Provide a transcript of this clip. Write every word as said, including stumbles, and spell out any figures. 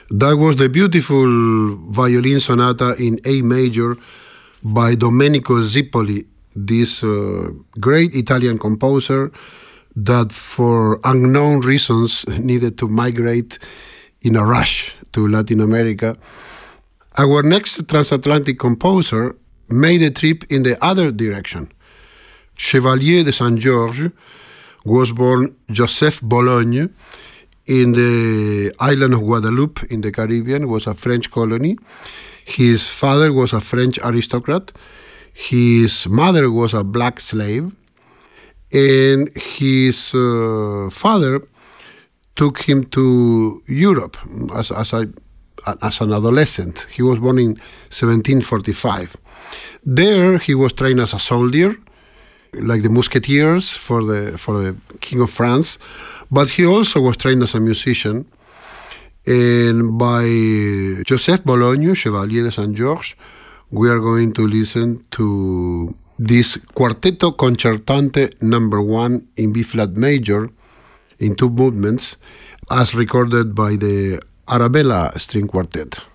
That was the beautiful violin sonata in A major by Domenico Zippoli, this uh, great Italian composer that for unknown reasons needed to migrate in a rush to Latin America. Our next transatlantic composer made a trip in the other direction. Chevalier de Saint-Georges was born Joseph Bologne in the island of Guadeloupe in the Caribbean. It was a French colony. His father was a French aristocrat. His mother was a black slave. And his uh, father took him to Europe as, as, a, as an adolescent. He was born in seventeen forty-five. There he was trained as a soldier, like the Musketeers for the, for the King of France. But he also was trained as a musician. And by Joseph Bologne, Chevalier de Saint-Georges, we are going to listen to this Quartetto Concertante number one in B-flat major in two movements, as recorded by the Arabella String Quartet.